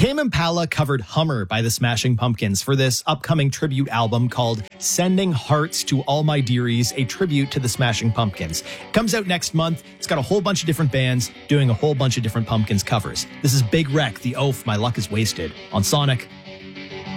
Tame Impala covered Hummer by the Smashing Pumpkins for this upcoming tribute album called Sending Hearts to All My Dearies, a tribute to the Smashing Pumpkins. It comes out next month. It's got a whole bunch of different bands doing a whole bunch of different Pumpkins covers. This is Big Wreck, The Oaf, My Luck is Wasted on Sonic.